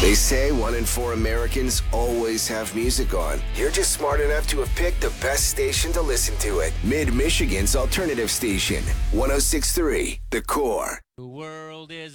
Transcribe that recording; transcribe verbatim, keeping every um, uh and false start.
They say one in four Americans always have music on. You're just smart enough to have picked the best station to listen to it. Mid-Michigan's alternative station, one oh six point three, The Core. The world is